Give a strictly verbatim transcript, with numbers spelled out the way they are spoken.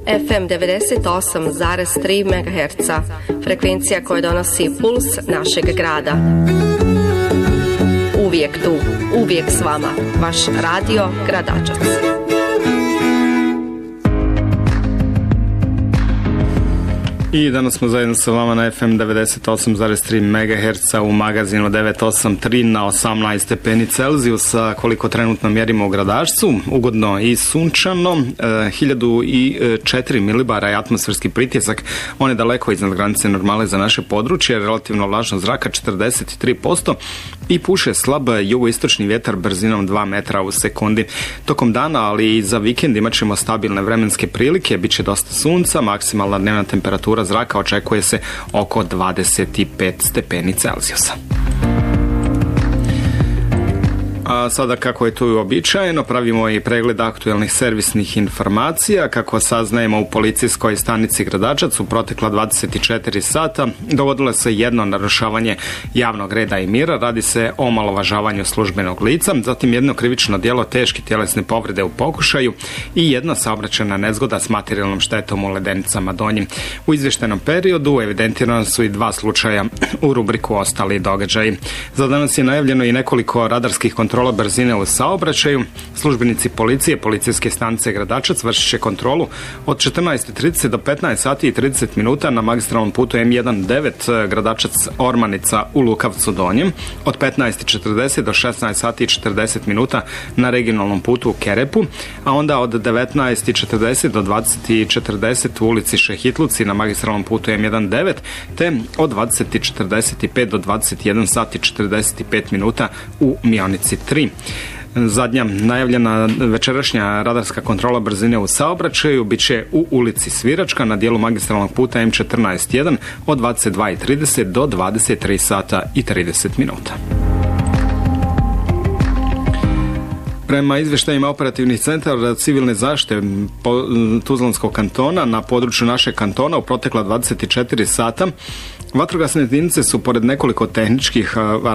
F M devedeset osam zarez tri megaherca, frekvencija koja donosi puls našeg grada. Uvijek tu, uvijek s vama, vaš radio Gradačac. I danas smo zajedno sa vama na F M devedeset osam zarez tri megaherca u magazinu devet osam tri na osamnaest stepeni Celzijusa, koliko trenutno mjerimo u Gradačcu, ugodno i sunčano, e, hiljadu četiri milibara je atmosferski pritisak, on je daleko iznad granice normale za naše područje, relativno vlažnost zraka četrdeset tri posto i puše slab jugoistočni vjetar brzinom dva metra u sekundi. Tokom dana, ali i za vikend imat ćemo stabilne vremenske prilike, bit će dosta sunca, maksimalna dnevna temperatura zraka očekuje se oko dvadeset pet stepeni Celzijusa. A sada, kako je to i uobičajeno, pravimo i pregled aktuelnih servisnih informacija. Kako saznajemo, u policijskoj stanici Gradačac u protekla dvadeset četiri sata dogodilo se jedno narušavanje javnog reda i mira. Radi se o omalovažavanju službenog lica, zatim jedno krivično djelo teške tjelesne povrede u pokušaju i jedna saobraćajna nezgoda s materijalnom štetom u Ledenicama Donjim. U izvještajnom periodu evidentirano su i dva slučaja u rubriku ostali događaji. Za danas je najavljeno i nekoliko radarskih kontrola brzine u saobraćaju. Službenici policije policijske stanice Gradačac vršit će kontrolu od četrnaest i trideset do petnaest sati i trideset minuta na magistralnom putu M devetnaest Gradačac Ormanica u Lukavcu Donjem, od petnaest i četrdeset do šesnaest sati i četrdeset minuta na regionalnom putu u Kerepu, a onda od devetnaest i četrdeset do dvadeset i četrdeset u ulici Šehitluci na magistralnom putu M devetnaest, te od dvadeset i četrdeset pet do dvadeset jedan sati i četrdeset pet minuta u Mionici tri. Zadnja najavljena večerašnja radarska kontrola brzine u saobraćaju bit će u ulici Sviračka na dijelu magistralnog puta M četrnaest jedan od dvadeset dva i trideset do dvadeset tri sata i trideset minuta. Prema izvještajima operativnih centara civilne zaštite Tuzlanskog kantona na području našeg kantona u protekla dvadeset četiri sata vatrogasne jedinice su pored nekoliko tehničkih